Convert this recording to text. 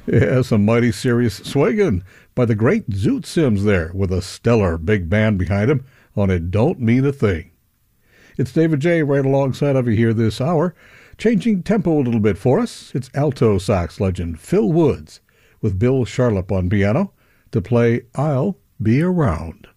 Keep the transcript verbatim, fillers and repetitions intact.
Yeah, some mighty serious swinging by the great Zoot Sims there with a stellar big band behind him on It Don't Mean a Thing. It's David J. right alongside of you here this hour, changing tempo a little bit for us. It's alto sax legend Phil Woods with Bill Charlap on piano to play I'll Be Around.